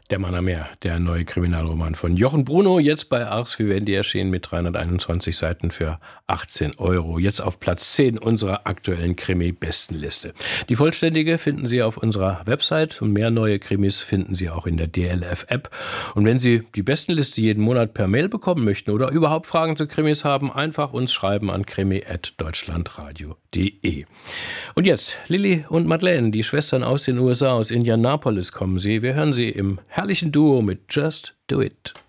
Der Mann am Meer, der neue Kriminalroman von Jochen Bruno, jetzt bei Ars Vivendi erschienen mit 321 Seiten für 18 €. Jetzt auf Platz 10 unserer aktuellen Krimi-Bestenliste. Die vollständige finden Sie auf unserer Website und mehr neue Krimis finden Sie auch in der DLF-App. Und wenn Sie die Bestenliste jeden Monat per Mail bekommen möchten oder überhaupt Fragen zu Krimis haben, einfach uns schreiben an krimi@deutschlandradio.de. Und jetzt Lilly und Madeleine, die Schwestern aus den USA, aus Indianapolis kommen sie. Wir hören sie im herrlichen Duo mit Just Do It.